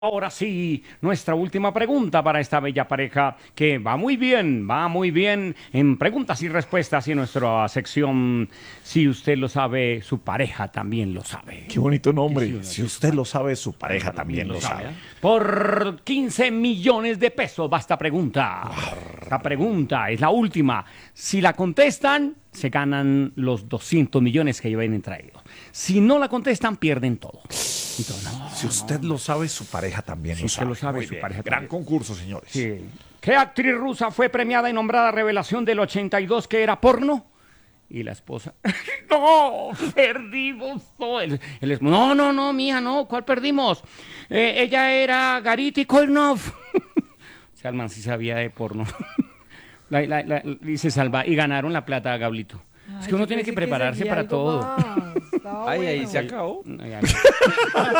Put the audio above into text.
Ahora sí, nuestra última pregunta para esta bella pareja que va muy bien en preguntas y respuestas y en nuestra sección, si usted lo sabe, su pareja también lo sabe. Qué bonito nombre. Sí, Si usted lo sabe, su pareja también lo sabe. Por 15 millones de pesos va esta pregunta. Esta pregunta es la última. Si la contestan, se ganan los 200 millones que vienen traídos. Si no la contestan, pierden todo. Entonces, Si usted lo sabe, su pareja también Si lo usted sabe. lo sabe, Muy su bien. pareja Gran también. concurso, señores. Sí. ¿Qué actriz rusa fue premiada y nombrada revelación del 82 que era porno? Y la esposa, no, perdimos todo. No, mía, no, ¿cuál perdimos? Ella era Garity Koinov. O sea, el man sí sabía de porno. Y se salva, y ganaron la plata, Gablito. Es que uno tiene que prepararse para todo. Ay, ahí se acabó. No, ya no.